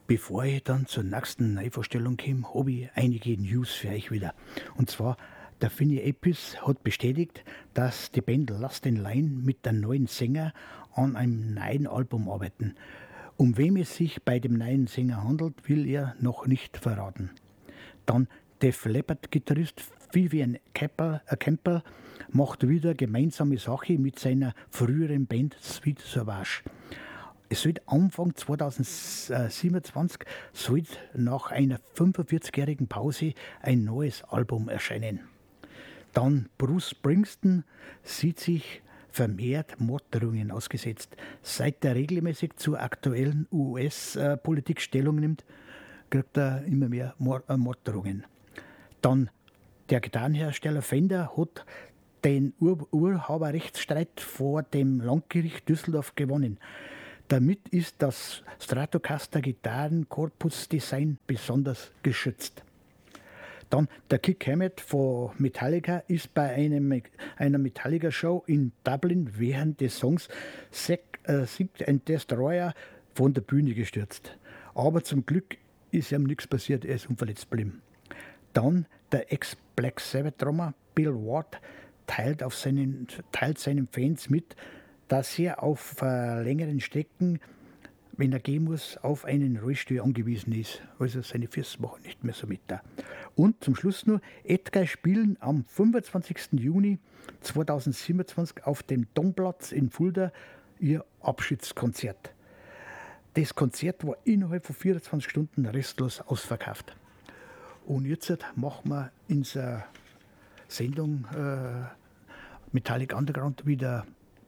Bevor ich dann zur nächsten Neuvorstellung komme, habe ich einige News für euch wieder. Und zwar, der Finny Appice hat bestätigt, dass die Band Last in Line mit einem neuen Sänger an einem neuen Album arbeiten. Um wem es sich bei dem neuen Sänger handelt, will er noch nicht verraten. Dann Def Leppard-Gitarrist Vivian Campbell macht wieder gemeinsame Sache mit seiner früheren Band Sweet Sauvage. Es wird Anfang 2027 nach einer 45-jährigen Pause ein neues Album erscheinen. Dann Bruce Springsteen sieht sich vermehrt Morddrohungen ausgesetzt. Seit er regelmäßig zur aktuellen US-Politik Stellung nimmt, kriegt er immer mehr Morddrohungen. Dann der Gitarrenhersteller Fender hat den Urheberrechtsstreit vor dem Landgericht Düsseldorf gewonnen. Damit ist das Stratocaster Gitarrenkorpusdesign besonders geschützt. Dann der Kirk Hammett von Metallica ist bei einer Metallica-Show in Dublin während des Songs Seek and Destroyer von der Bühne gestürzt. Aber zum Glück ist ihm nichts passiert, er ist unverletzt geblieben. Dann der Ex-Black Sabbath-Drummer Bill Ward teilt seinen Fans mit, dass er auf längeren Strecken, wenn er gehen muss, auf einen Rollstuhl angewiesen ist. Also seine Füße machen nicht mehr so mit da. Und zum Schluss nur, Edguy spielen am 25. Juni 2027 auf dem Domplatz in Fulda ihr Abschiedskonzert. Das Konzert war innerhalb von 24 Stunden restlos ausverkauft. Und jetzt machen wir in unserer Sendung Metallic Underground wieder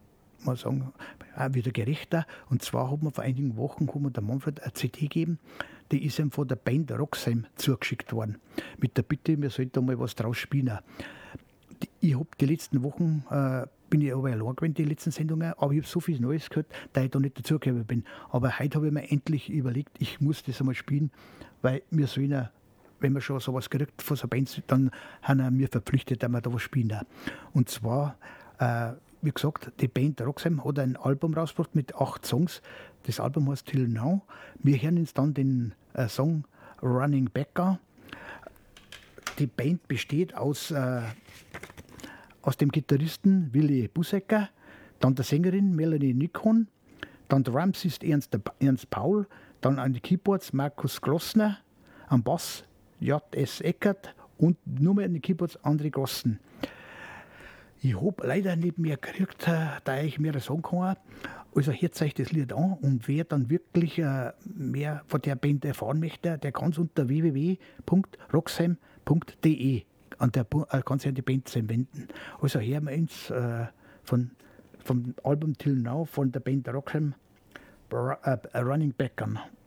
gerechter. Und zwar haben wir vor einigen Wochen der Manfred eine CD gegeben, die ist ihm von der Band Roxheim zugeschickt worden. Mit der Bitte, wir sollten da mal was draus spielen. Ich habe die letzten Wochen, bin ich aber allein gewesen, die letzten Sendungen, aber ich habe so viel Neues gehört, dass ich da nicht dazugekommen bin. Aber heute habe ich mir endlich überlegt, ich muss das einmal spielen, weil wir sollen, wenn man schon sowas kriegt von so Bands, dann haben wir verpflichtet, dass wir da was spielen. Und zwar, wie gesagt, die Band Roxheim hat ein Album rausgebracht mit 8 Songs. Das Album heißt Till Now. Wir hören uns dann den Song Running Back an. Die Band besteht aus dem Gitarristen Willy Busecker, dann der Sängerin Melanie Nikon, dann der Drums ist Ernst Paul, dann an die Keyboards Markus Glossner, am Bass J.S. Eckert und nur mehr an den Keyboards André Gossen. Ich habe leider nicht mehr gekriegt, da ich mehr sagen kann. Also hört euch das Lied an und wer dann wirklich mehr von der Band erfahren möchte, der kann es unter www.roxheim.de kann sich an die Band wenden. Also hören wir uns vom Album Till Now von der Band Roxheim Running Back an.